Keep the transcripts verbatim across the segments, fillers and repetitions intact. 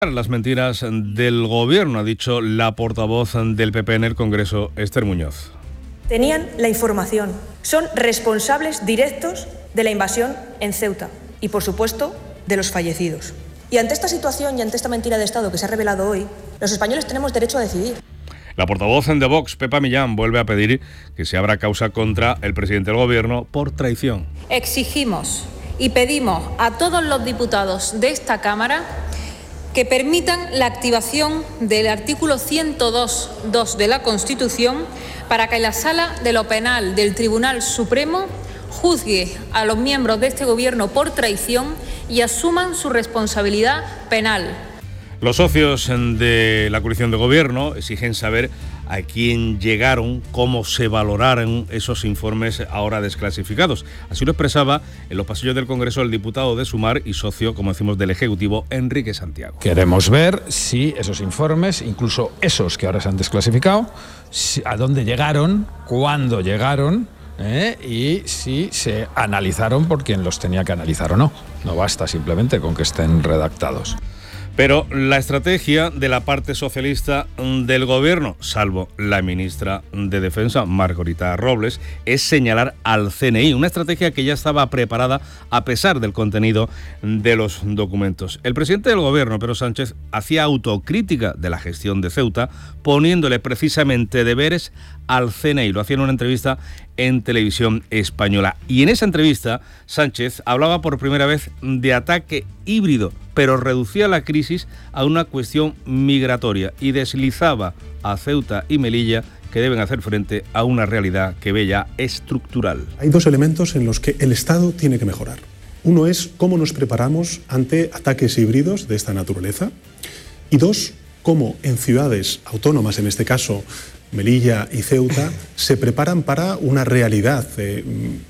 Las mentiras del gobierno, ha dicho la portavoz del P P en el Congreso, Esther Muñoz. Tenían la información, son responsables directos de la invasión en Ceuta y, por supuesto, de los fallecidos. Y ante esta situación y ante esta mentira de Estado que se ha revelado hoy, los españoles tenemos derecho a decidir. La portavoz de Vox, Pepa Millán, vuelve a pedir que se abra causa contra el presidente del gobierno por traición. Exigimos y pedimos a todos los diputados de esta Cámara que permitan la activación del artículo ciento dos punto dos de la Constitución para que la Sala de lo Penal del Tribunal Supremo juzgue a los miembros de este Gobierno por traición y asuman su responsabilidad penal. Los socios de la coalición de gobierno exigen saber a quién llegaron, cómo se valoraron esos informes ahora desclasificados. Así lo expresaba en los pasillos del Congreso el diputado de Sumar y socio, como decimos, del Ejecutivo, Enrique Santiago. Queremos ver si esos informes, incluso esos que ahora se han desclasificado, a dónde llegaron, cuándo llegaron, ¿eh? y si se analizaron por quien los tenía que analizar o no. No basta simplemente con que estén redactados. Pero la estrategia de la parte socialista del gobierno, salvo la ministra de Defensa, Margarita Robles, es señalar al C N I, una estrategia que ya estaba preparada a pesar del contenido de los documentos. El presidente del gobierno, Pedro Sánchez, hacía autocrítica de la gestión de Ceuta, poniéndole precisamente deberes al C N I. Lo hacía en una entrevista en Televisión Española. Y en esa entrevista, Sánchez hablaba por primera vez de ataque híbrido, pero reducía la crisis a una cuestión migratoria y deslizaba a Ceuta y Melilla que deben hacer frente a una realidad que ve ya estructural. Hay dos elementos en los que el Estado tiene que mejorar. Uno es cómo nos preparamos ante ataques híbridos de esta naturaleza y dos, cómo en ciudades autónomas, en este caso Melilla y Ceuta, se preparan para una realidad eh,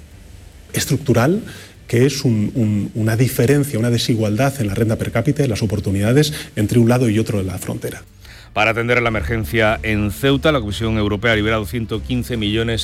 estructural que es un, un, una diferencia, una desigualdad en la renta per cápita y las oportunidades entre un lado y otro de la frontera. Para atender la emergencia en Ceuta, la Comisión Europea ha liberado ciento quince millones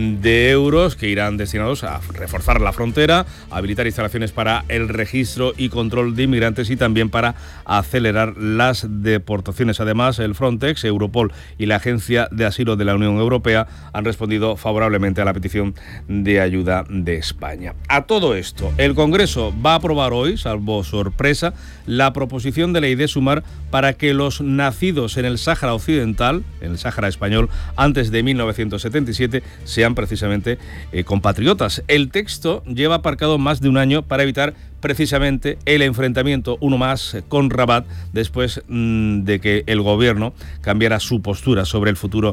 de euros que irán destinados a reforzar la frontera, a habilitar instalaciones para el registro y control de inmigrantes y también para acelerar las deportaciones. Además, el Frontex, Europol y la Agencia de Asilo de la Unión Europea han respondido favorablemente a la petición de ayuda de España. A todo esto, el Congreso va a aprobar hoy, salvo sorpresa, la proposición de ley de Sumar para que los nacidos en el Sáhara Occidental, en el Sáhara Español, antes de mil novecientos setenta y siete, sean precisamente eh, compatriotas. El texto lleva aparcado más de un año para evitar precisamente el enfrentamiento, uno más, con Rabat, después mmm, de que el gobierno cambiara su postura sobre el futuro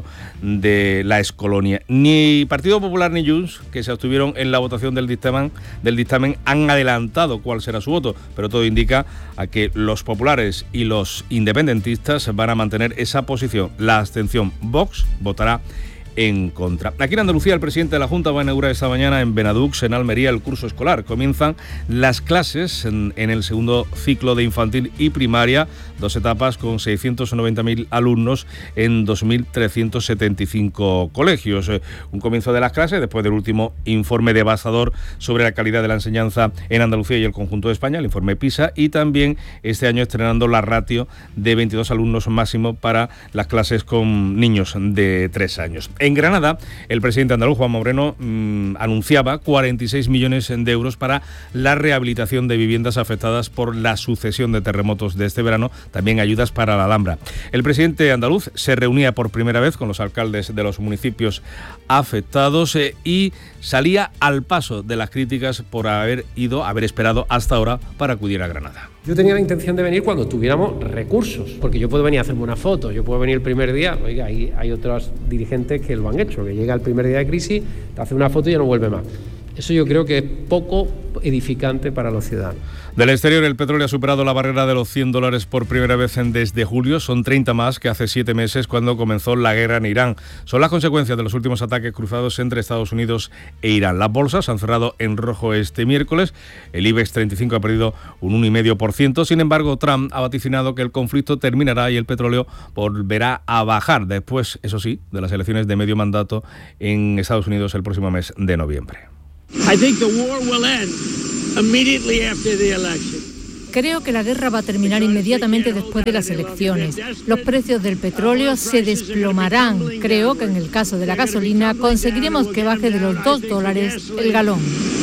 de la excolonia. Ni Partido Popular ni Junts, que se abstuvieron en la votación del dictamen, del dictamen, han adelantado cuál será su voto, pero todo indica a que los populares y los independentistas van a mantener esa posición. La abstención, Vox votará en contra. Aquí en Andalucía, el presidente de la Junta va a inaugurar esta mañana en Benadux, en Almería, el curso escolar. Comienzan las clases en, en el segundo ciclo de infantil y primaria, dos etapas con seiscientos noventa mil alumnos en dos mil trescientos setenta y cinco colegios. Un comienzo de las clases después del último informe devastador sobre la calidad de la enseñanza en Andalucía y el conjunto de España, el informe PISA, y también este año estrenando la ratio de veintidós alumnos máximo para las clases con niños de tres años. En Granada, el presidente andaluz, Juanma Moreno, mmm, anunciaba cuarenta y seis millones de euros para la rehabilitación de viviendas afectadas por la sucesión de terremotos de este verano, también ayudas para la Alhambra. El presidente andaluz se reunía por primera vez con los alcaldes de los municipios afectados eh, y salía al paso de las críticas por haber ido, haber esperado hasta ahora para acudir a Granada. Yo tenía la intención de venir cuando tuviéramos recursos, porque yo puedo venir a hacerme una foto, yo puedo venir el primer día, oiga, hay, hay otros dirigentes que lo han hecho, que llega el primer día de crisis, te hace una foto y ya no vuelve más. Eso yo creo que es poco edificante para los ciudadanos. Del exterior, el petróleo ha superado la barrera de los cien dólares por primera vez desde julio. Son treinta más que hace siete meses cuando comenzó la guerra en Irán. Son las consecuencias de los últimos ataques cruzados entre Estados Unidos e Irán. Las bolsas han cerrado en rojo este miércoles. El IBEX treinta y cinco ha perdido un uno coma cinco por ciento. Sin embargo, Trump ha vaticinado que el conflicto terminará y el petróleo volverá a bajar después, eso sí, de las elecciones de medio mandato en Estados Unidos el próximo mes de noviembre. I think the war will end immediately after the election. Creo que la guerra va a terminar inmediatamente después de las elecciones. Los precios del petróleo se desplomarán. Creo que en el caso de la gasolina conseguiremos que baje de los dos dólares el galón.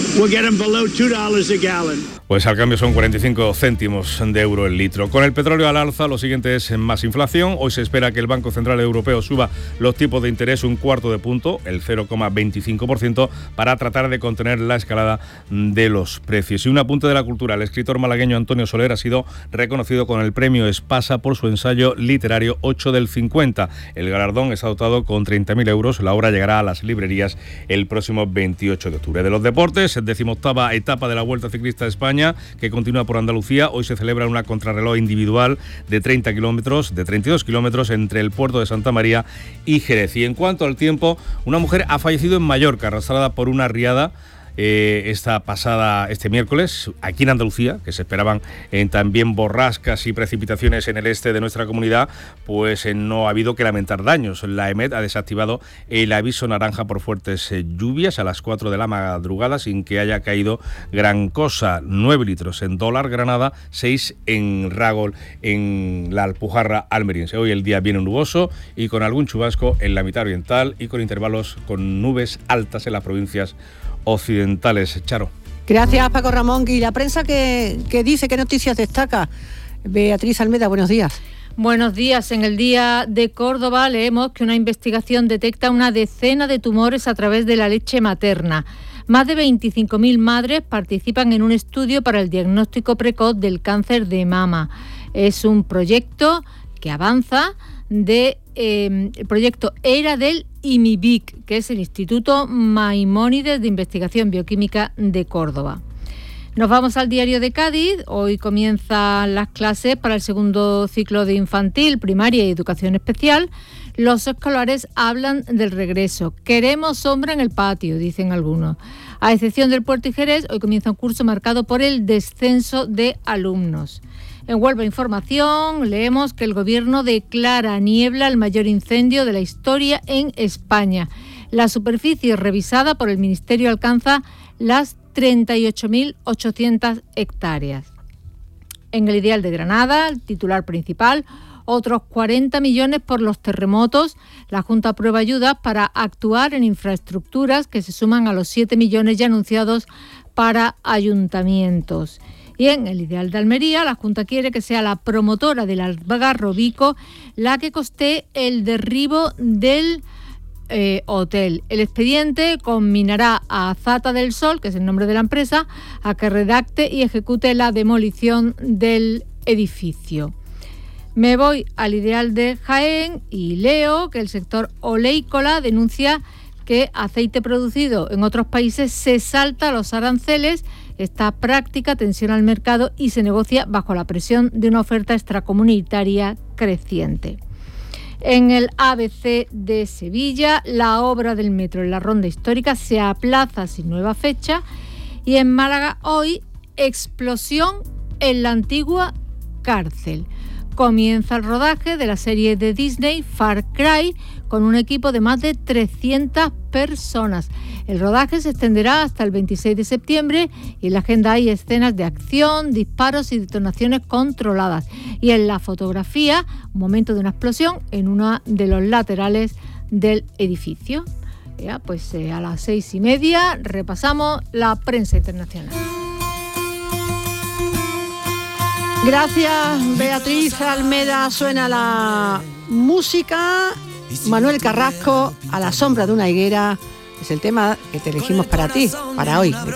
Pues al cambio son cuarenta y cinco céntimos de euro el litro. Con el petróleo al alza, lo siguiente es más inflación. Hoy se espera que el Banco Central Europeo suba los tipos de interés un cuarto de punto, el cero coma veinticinco por ciento, para tratar de contener la escalada de los precios. Y un apunte de la cultura. El escritor malagueño Antonio Soler ha sido reconocido con el premio Espasa por su ensayo literario ocho del cincuenta. El galardón está dotado con treinta mil euros. La obra llegará a las librerías el próximo veintiocho de octubre. De los deportes, decimoctava etapa de la Vuelta Ciclista a España, que continúa por Andalucía. Hoy se celebra una contrarreloj individual de treinta kilómetros, de treinta y dos kilómetros entre el puerto de Santa María y Jerez. Y en cuanto al tiempo, una mujer ha fallecido en Mallorca, arrastrada por una riada Eh, esta pasada, este miércoles, aquí en Andalucía, que se esperaban eh, también borrascas y precipitaciones en el este de nuestra comunidad, pues eh, no ha habido que lamentar daños. La EMET ha desactivado el aviso naranja por fuertes eh, lluvias a las cuatro de la madrugada sin que haya caído gran cosa. nueve litros en Dólar, Granada, seis en Ragol, en la Alpujarra almeriense. Hoy el día viene nuboso y con algún chubasco en la mitad oriental y con intervalos con nubes altas en las provincias occidentales. Charo. Gracias, Paco Ramón. Y la prensa que, que dice, ¿qué noticias destaca? Beatriz Almeda, buenos días. Buenos días. En el Día de Córdoba leemos que una investigación detecta una decena de tumores a través de la leche materna. Más de veinticinco mil madres participan en un estudio para el diagnóstico precoz del cáncer de mama. Es un proyecto que avanza de eh, el proyecto ERA del I M I B I C, que es el Instituto Maimónides de Investigación Bioquímica de Córdoba. Nos vamos al Diario de Cádiz. Hoy comienzan las clases para el segundo ciclo de infantil, primaria y educación especial. Los escolares hablan del regreso. Queremos sombra en el patio, dicen algunos. A excepción del Puerto y Jerez, hoy comienza un curso marcado por el descenso de alumnos. En Huelva Información leemos que el Gobierno declara niebla el mayor incendio de la historia en España. La superficie revisada por el Ministerio alcanza las treinta y ocho mil ochocientas hectáreas. En el Ideal de Granada, el titular principal, otros cuarenta millones por los terremotos. La Junta aprueba ayudas para actuar en infraestructuras que se suman a los siete millones ya anunciados para ayuntamientos. Y en el Ideal de Almería, la Junta quiere que sea la promotora del Algarrobico la que costee el derribo del eh, hotel. El expediente conminará a Azata del Sol, que es el nombre de la empresa, a que redacte y ejecute la demolición del edificio. Me voy al Ideal de Jaén y leo que el sector oleícola denuncia que aceite producido en otros países se salta los aranceles. Esta práctica tensiona el mercado y se negocia bajo la presión de una oferta extracomunitaria creciente. En el A B C de Sevilla, la obra del metro en la Ronda Histórica se aplaza sin nueva fecha. Y en Málaga, hoy, explosión en la antigua cárcel. Comienza el rodaje de la serie de Disney Far Cry con un equipo de más de trescientas personas. El rodaje se extenderá hasta el veintiséis de septiembre y en la agenda hay escenas de acción, disparos y detonaciones controladas. Y en la fotografía, un momento de una explosión en uno de los laterales del edificio. Ya, pues eh, a las seis y media repasamos la prensa internacional. Gracias, Beatriz Almeda. Suena la música. Manuel Carrasco, A la sombra de una higuera, es el tema que te elegimos para ti, para hoy.